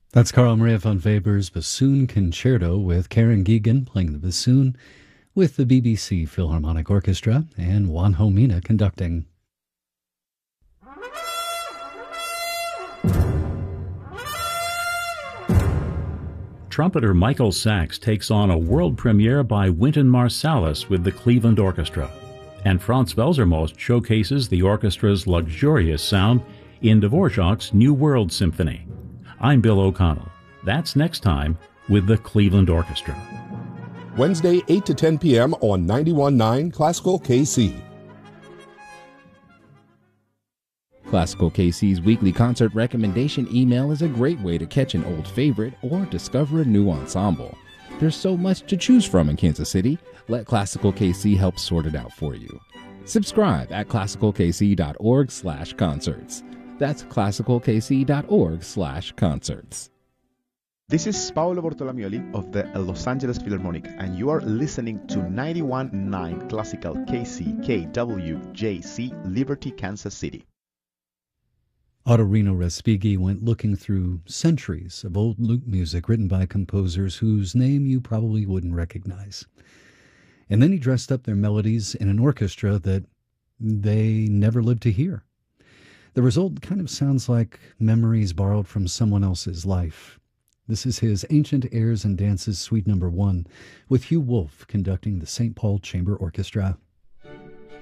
That's Carl Maria von Weber's Bassoon Concerto with Karen Geegan playing the bassoon with the BBC Philharmonic Orchestra and Juanjo Mina conducting. Trumpeter Michael Sachs takes on a world premiere by Wynton Marsalis with the Cleveland Orchestra, and Franz Welsermost showcases the orchestra's luxurious sound in Dvorak's New World Symphony. I'm Bill O'Connell. That's next time with the Cleveland Orchestra. Wednesday, 8 to 10 p.m. on 91.9 Classical KC. Classical KC's weekly concert recommendation email is a great way to catch an old favorite or discover a new ensemble. There's so much to choose from in Kansas City. Let Classical KC help sort it out for you. Subscribe at classicalkc.org/concerts. That's classicalkc.org/concerts. This is Paolo Bortolamioli of the Los Angeles Philharmonic, and you are listening to 91.9 Classical KC KWJC, Liberty, Kansas City. Ottorino Respighi went looking through centuries of old lute music written by composers whose name you probably wouldn't recognize. And then he dressed up their melodies in an orchestra that they never lived to hear. The result kind of sounds like memories borrowed from someone else's life. This is his Ancient Airs and Dances Suite No. 1 with Hugh Wolf conducting the St. Paul Chamber Orchestra.